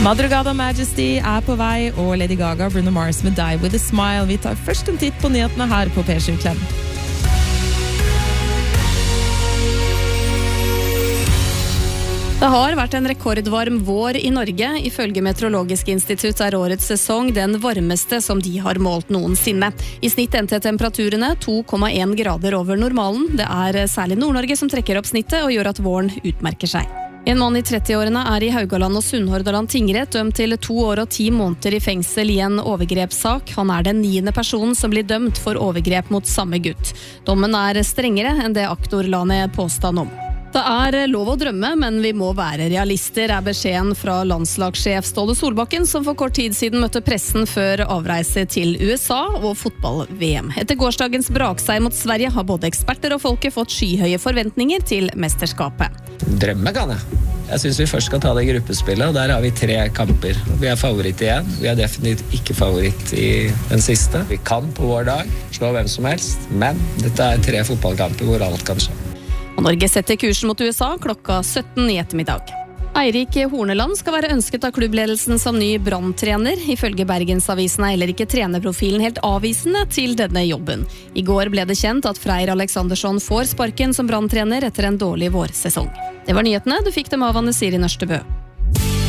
Madrugada Majesty på vei, og Lady Gaga og Bruno Mars med Die With A Smile. Vi tar først en titt på nyhetene her på P7 Klem. Det har vært en rekordvarm vår i Norge. Ifølge Meteorologisk institutt årets sesong den varmeste som de har målt noensinne. I snitt endte temperaturene 2,1 grader over normalen. Det særlig Nord-Norge som trekker opp snittet og gjør at våren utmerker seg. En mann i 30-årene i Haugaland og Sunnhordland tingrett dømt til 2 år og 10 måneder i fengsel i en overgrepssak. Han den 9. personen som blir dømt for overgrep mot samme gutt. Dommen strengere enn det aktor la ned påstand om. Det lov å drømme, men vi må være realister, beskjeden fra landslagssjef Ståle Solbakken, som for kort tid siden møtte pressen før avreise til USA og fotball-VM. Etter gårsdagens brakseier mot Sverige har både eksperter og folket fått skyhøye forventninger til mesterskapet. Drømme kan jeg. Jeg synes vi først skal ta det gruppespillet, og der har vi 3 kamper. Vi favoritt igjen. Vi definitivt ikke favoritt i den siste. Vi kan på vår dag slå hvem som helst, men dette 3 fotballkamper hvor alt kan skje. Og Norge setter kursen mot USA klokka 17 i ettermiddag. Eirik Horneland skal være ønsket av klubbledelsen som ny Brann-trener. Ifølge Bergensavisen heller ikke trenerprofilen helt avvisende til denne jobben. I går ble det kjent at Freyr Alexandersson får sparken som Brann-trener etter en dårlig vårsesong. Det var nyhetene, du fikk dem av Anne Siri Nørstebø.